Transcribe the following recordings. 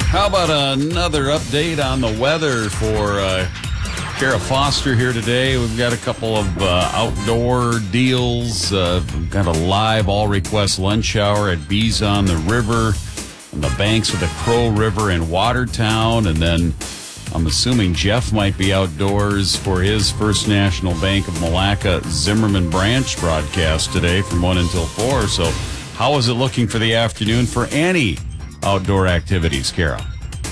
How about another update on the weather for Kara Foster here today? We've got a couple of outdoor deals. We've got a live all-request lunch hour at Bees on the River on the banks of the Crow River in Watertown. And then I'm assuming Jeff might be outdoors for his First National Bank of Malacca Zimmerman Branch broadcast today from 1 until 4. So how is it looking for the afternoon for any outdoor activities, Kara?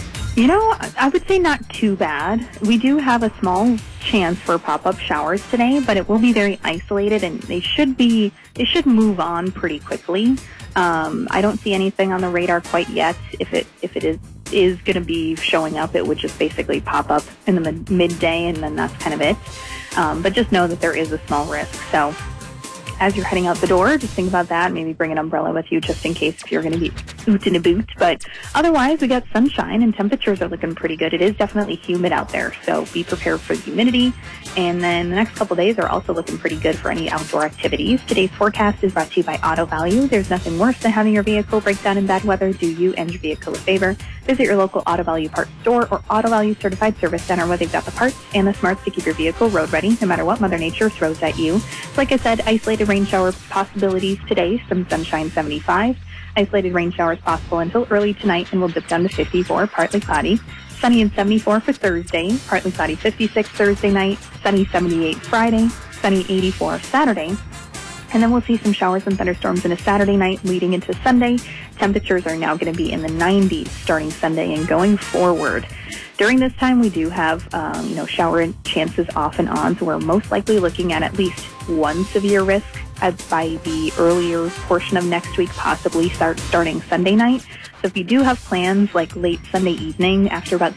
I would say not too bad. We do have a small chance for pop-up showers today, but it will be very isolated, and they should move on pretty quickly. I don't see anything on the radar quite yet. If it is going to be showing up, it would just basically pop up in the midday, and then that's kind of it. But just know that there is a small risk. So as you're heading out the door, just think about that. Maybe bring an umbrella with you just in case if you're going to be oot in a boot. But otherwise, we got sunshine and temperatures are looking pretty good. It is definitely humid out there, so be prepared for the humidity. And then the next couple of days are also looking pretty good for any outdoor activities. Today's forecast is brought to you by Auto Value. There's nothing worse than having your vehicle break down in bad weather. Do you and your vehicle a favor. Visit your local Auto Value parts store or Auto Value certified service center where they've got the parts and the smarts to keep your vehicle road ready no matter what Mother Nature throws at you. Like I said, isolated rain shower possibilities today, some sunshine 75. Isolated rain showers possible until early tonight and will dip down to 54, partly cloudy. Sunny and 74 for Thursday, partly cloudy 56 Thursday night, sunny 78 Friday, sunny 84 Saturday. And then we'll see some showers and thunderstorms in a Saturday night leading into Sunday. Temperatures are now going to be in the 90s starting Sunday and going forward. During this time, we do have, shower chances off and on, so we're most likely looking at least one severe risk by the earlier portion of next week, possibly starting Sunday night. So if you do have plans like late Sunday evening after about